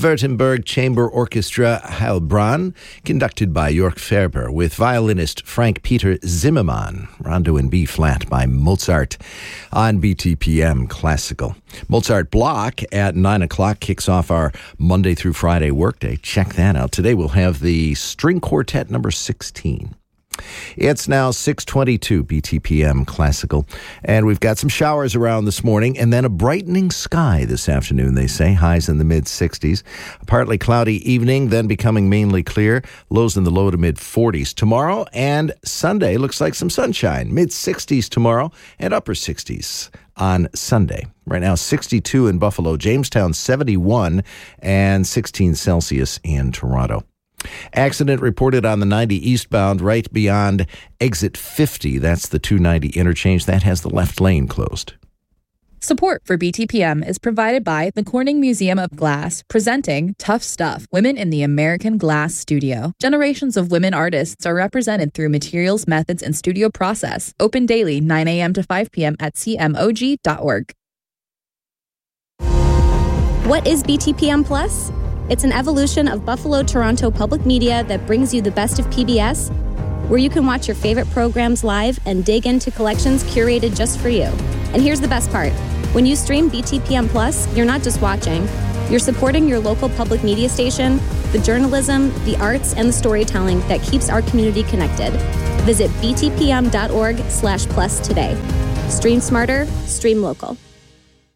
Württemberg Chamber Orchestra Heilbronn, conducted by Jörg Ferber, with violinist Frank Peter Zimmermann, Rondo in B-flat by Mozart on BTPM Classical. Mozart Block at 9 o'clock kicks off our Monday through Friday workday. Check that out. Today we'll have the String Quartet number 16. It's now 6:22 BTPM Classical, and we've got some showers around this morning and then a brightening sky this afternoon, they say. Highs in the mid-60s. A partly cloudy evening, then becoming mainly clear. Lows in the low to mid-40s. Tomorrow and Sunday looks like some sunshine. Mid-60s tomorrow and upper 60s on Sunday. Right now, 62 in Buffalo, Jamestown 71, and 16 Celsius in Toronto. Accident reported on the 90 eastbound right beyond exit 50. That's the 290 interchange. That has the left lane closed. Support for BTPM is provided by the Corning Museum of Glass, presenting Tough Stuff, Women in the American Glass Studio. Generations of women artists are represented through materials, methods, and studio process. Open daily, 9 a.m. to 5 p.m. at cmog.org. What is BTPM Plus? It's an evolution of Buffalo-Toronto public media that brings you the best of PBS, where you can watch your favorite programs live and dig into collections curated just for you. And here's the best part. When you stream BTPM Plus, you're not just watching. You're supporting your local public media station, the journalism, the arts, and the storytelling that keeps our community connected. Visit btpm.org/plus today. Stream smarter, stream local.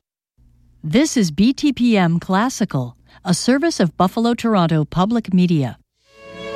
This is BTPM Classical, a service of Buffalo-Toronto Public Media.